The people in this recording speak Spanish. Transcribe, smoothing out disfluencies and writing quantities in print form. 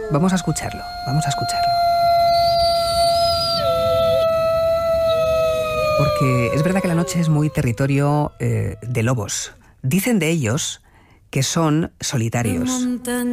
Vamos a escucharlo. Porque es verdad que la noche es muy territorio de lobos. Dicen de ellos que son solitarios.